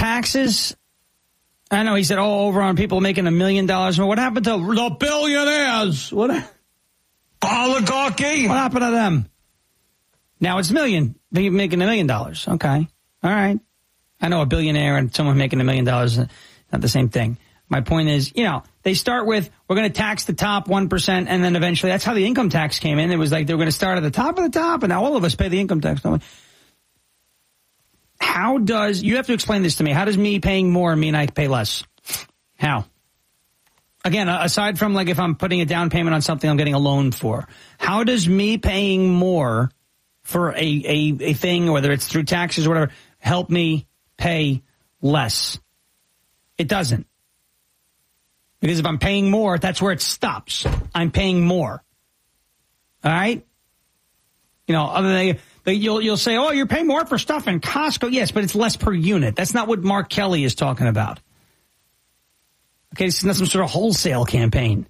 taxes? I know he said, over on people making $1 million. What happened to the billionaires? What? Oligarchy? What happened to them? Now it's making $1 million. Okay. All right. I know a billionaire and someone making $1 million is not the same thing. My point is, they start with, we're going to tax the top 1%, and then eventually, that's how the income tax came in. It was like they were going to start at the top of the top, and now all of us pay the income tax. You have to explain this to me. How does me paying more mean I pay less? How? Again, aside from like if I'm putting a down payment on something I'm getting a loan for, how does me paying more for a thing, whether it's through taxes or whatever, help me pay less? It doesn't. Because if I'm paying more, that's where it stops. I'm paying more. All right? Other than you'll say, you're paying more for stuff in Costco. Yes, but it's less per unit. That's not what Mark Kelly is talking about. Okay, it's not some sort of wholesale campaign.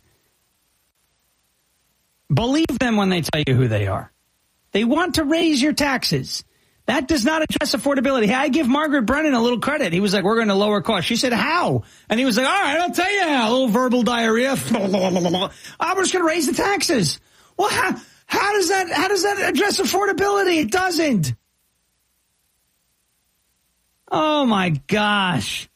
Believe them when they tell you who they are. They want to raise your taxes. That does not address affordability. Hey, I give Margaret Brennan a little credit. He was like, we're going to lower costs. She said, how? And he was like, all right, I'll tell you how. A little verbal diarrhea. I'm just going to raise the taxes. Well, how does that address affordability? It doesn't. Oh, my gosh.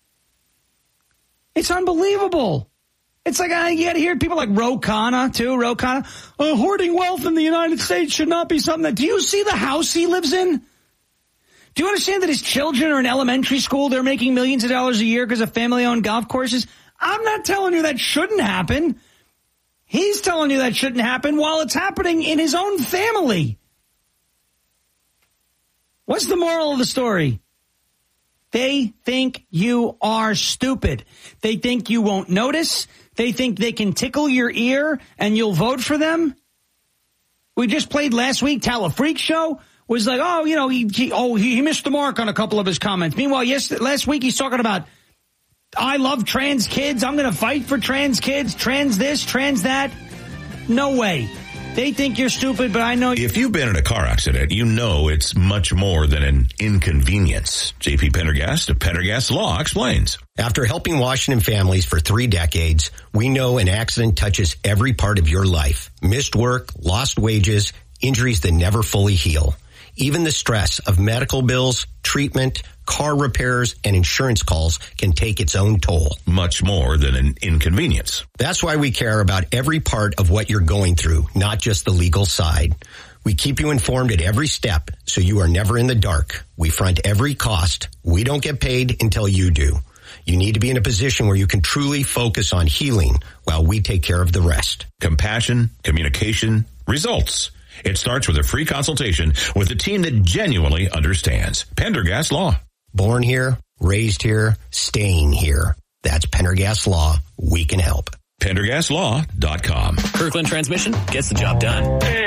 It's unbelievable. It's like you got to hear people like Ro Khanna, too. Ro Khanna. Hoarding wealth in the United States should not be something that... Do you see the house he lives in? Do you understand that his children are in elementary school? They're making millions of dollars a year because of family-owned golf courses? I'm not telling you that shouldn't happen. He's telling you that shouldn't happen while it's happening in his own family. What's the moral of the story? They think you are stupid. They think you won't notice. They think they can tickle your ear and you'll vote for them. We just played last week, Tala Freak Show was like, he missed the mark on a couple of his comments. Meanwhile, last week he's talking about, I love trans kids. I'm going to fight for trans kids, trans this, trans that. No way. They think you're stupid, but I know... If you've been in a car accident, you know it's much more than an inconvenience. J.P. Pendergast of Pendergast Law explains. After helping Washington families for 3 decades, we know an accident touches every part of your life. Missed work, lost wages, injuries that never fully heal. Even the stress of medical bills, treatment, car repairs, and insurance calls can take its own toll. Much more than an inconvenience. That's why we care about every part of what you're going through, not just the legal side. We keep you informed at every step, so you are never in the dark. We front every cost. We don't get paid until you do. You need to be in a position where you can truly focus on healing while we take care of the rest. Compassion, communication, results. It starts with a free consultation with a team that genuinely understands. Pendergast Law. Born here, raised here, staying here. That's Pendergast Law. We can help. PendergastLaw.com. Kirkland Transmission gets the job done.